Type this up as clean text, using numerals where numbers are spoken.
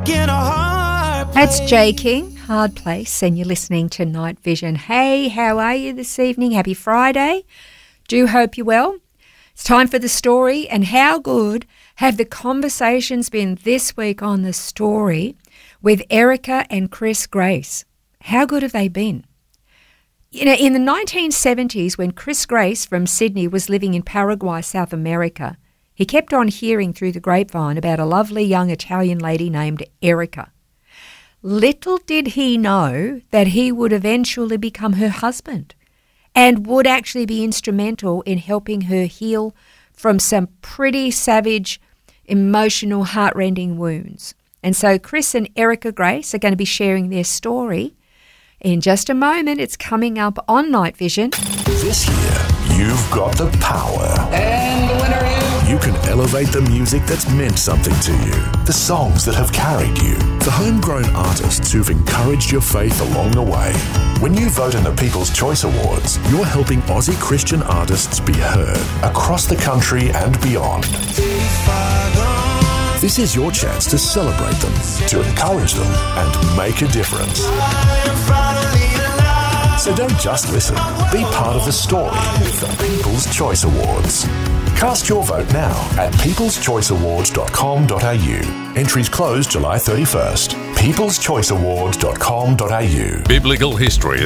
in a hard place. That's Jay King, Hard Place, and you're listening to Night Vision. Hey, how are you this evening? Happy Friday. Do hope you're well. It's time for the story, and how good have the conversations been this week on the story with Erica and Chris Grace? How good have they been? You know, in the 1970s, when Chris Grace from Sydney was living in Paraguay, South America, he kept on hearing through the grapevine about a lovely young Italian lady named Erica. Little did he know that he would eventually become her husband and would actually be instrumental in helping her heal from some pretty savage, emotional, heart-rending wounds. And so Chris and Erica Grace are going to be sharing their story in just a moment. It's coming up on Night Vision. This year, you've got the power. And the winner is... You can elevate the music that's meant something to you, the songs that have carried you, the homegrown artists who've encouraged your faith along the way. When you vote in the People's Choice Awards, you're helping Aussie Christian artists be heard across the country and beyond. This is your chance to celebrate them, to encourage them, and make a difference. So don't just listen. Be part of the story with the People's Choice Awards. Cast your vote now at peopleschoiceawards.com.au. Entries close July 31st. peopleschoiceawards.com.au. Biblical history